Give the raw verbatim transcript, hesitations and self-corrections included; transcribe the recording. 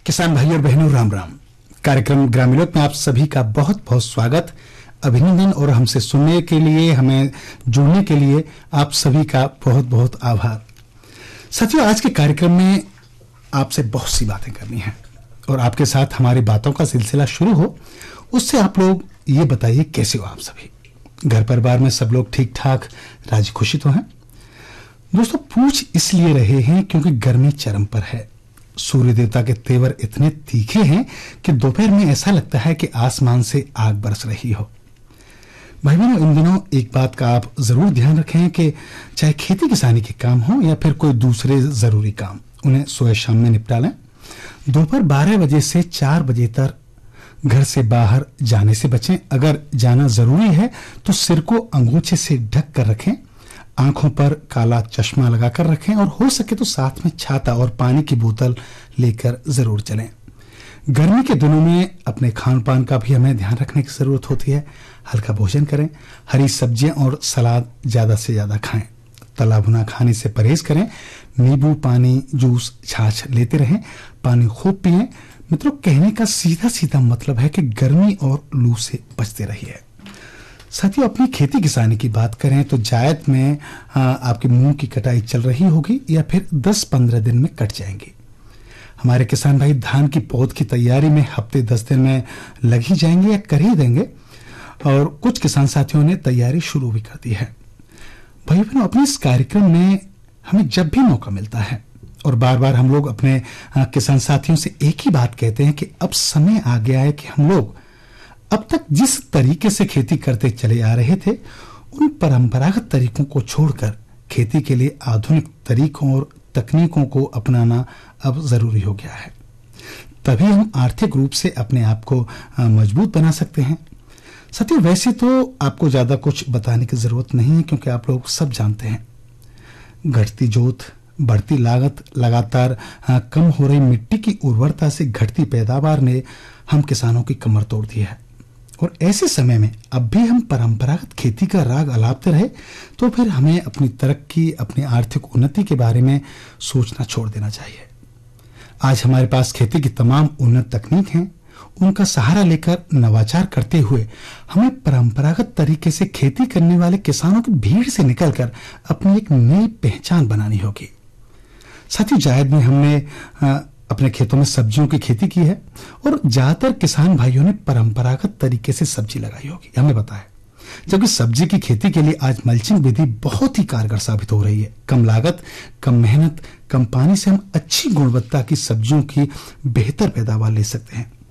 किसान भाई और बहनों, राम राम। कार्यक्रम ग्रामीणों में आप सभी का बहुत बहुत स्वागत, अभिनंदन और हमसे सुनने के लिए, हमें जुड़ने के लिए आप सभी का बहुत बहुत आभार। साथियों, आज के कार्यक्रम में आपसे बहुत सी बातें करनी हैं और आपके साथ हमारी बातों का सिलसिला शुरू हो उससे आप लोग ये बताइए कैसे हो आप सभी, घर परिवार में सब लोग ठीक ठाक राजी खुशी तो हैं? दोस्तों, पूछ इसलिए रहे हैं क्योंकि गर्मी चरम पर है। सूर्य देवता के तेवर इतने तीखे हैं कि दोपहर में ऐसा लगता है कि आसमान से आग बरस रही हो। भाई बहनों, इन दिनों एक बात का आप जरूर ध्यान रखें कि चाहे खेती किसानी के काम हो या फिर कोई दूसरे जरूरी काम, उन्हें सुबह शाम में निपटा लें। दोपहर बारह बजे से चार बजे तक घर से बाहर जाने से बचें। अगर जाना जरूरी है तो सिर को अंगोछे से ढक कर रखें, आंखों पर काला चश्मा लगाकर रखें और हो सके तो साथ में छाता और पानी की बोतल लेकर जरूर चलें। गर्मी के दिनों में अपने खान पान का भी हमें ध्यान रखने की जरूरत होती है। हल्का भोजन करें, हरी सब्जियां और सलाद ज्यादा से ज्यादा खाएं, तला भुना खाने से परहेज करें, नींबू पानी, जूस, छाछ लेते रहें, पानी खूब पिएं। मित्रों, कहने का सीधा सीधा मतलब है कि गर्मी और लू से बचते रहिए। साथियों, अपनी खेती किसानी की बात करें तो जायद में आ, आपकी मूंग की कटाई चल रही होगी या फिर दस पंद्रह दिन में कट जाएंगी। हमारे किसान भाई धान की पौध की तैयारी में हफ्ते दस दिन में लग ही जाएंगे या कर ही देंगे और कुछ किसान साथियों ने तैयारी शुरू भी कर दी है। भाई बहनों, अपने इस कार्यक्रम में हमें जब भी मौका मिलता है और बार बार हम लोग अपने आ, किसान साथियों से एक ही बात कहते हैं कि अब समय आ गया है कि हम लोग अब तक जिस तरीके से खेती करते चले आ रहे थे उन परंपरागत तरीकों को छोड़कर खेती के लिए आधुनिक तरीकों और तकनीकों को अपनाना अब जरूरी हो गया है। तभी हम आर्थिक रूप से अपने आप को मजबूत बना सकते हैं। साथियों, वैसे तो आपको ज्यादा कुछ बताने की जरूरत नहीं है क्योंकि आप लोग सब जानते हैं, घटती जोत, बढ़ती लागत, लगातार कम हो रही मिट्टी की उर्वरता से घटती पैदावार ने हम किसानों की कमर तोड़ दी है। और ऐसे समय में अब भी हम परंपरागत खेती का राग अलापते रहे तो फिर हमें अपनी तरक्की, अपनी आर्थिक उन्नति के बारे में सोचना छोड़ देना चाहिए। आज हमारे पास खेती की तमाम उन्नत तकनीक हैं, उनका सहारा लेकर नवाचार करते हुए हमें परंपरागत तरीके से खेती करने वाले किसानों की भीड़ से निकलकर अपनी एक नई पहचान बनानी होगी। साथियों, जायद में हमने आ, अपने खेतों में सब्जियों की खेती की है और ज्यादातर किसान भाइयों ने परंपरागत तरीके से सब्जी लगाई होगी, हमें पता है। जबकि सब्जी की खेती के लिए आज मल्चिंग विधि बहुत ही कारगर साबित हो रही है। कम लागत, कम मेहनत, कम पानी से हम अच्छी गुणवत्ता की सब्जियों की बेहतर पैदावार ले सकते हैं।